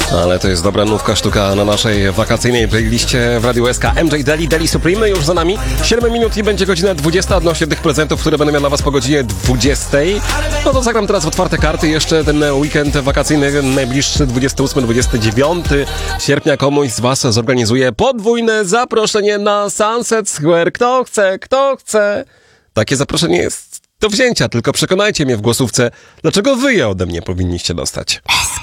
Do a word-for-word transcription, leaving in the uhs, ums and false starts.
Ale to jest dobra nówka sztuka na naszej wakacyjnej playliście w Radiu S K. M J Daly, Daly Supreme już za nami. siedem minut i będzie godzina dwudziesta odnośnie tych prezentów, które będę miał dla was po godzinie dwudziestej. No to zagram teraz w otwarte karty. Jeszcze ten weekend wakacyjny, najbliższy dwudziestego ósmego dwudziestego dziewiątego sierpnia komuś z was zorganizuje podwójne zaproszenie na Sunset Square. Kto chce, kto chce. Takie zaproszenie jest do wzięcia, tylko przekonajcie mnie w głosówce, dlaczego wy je ode mnie powinniście dostać.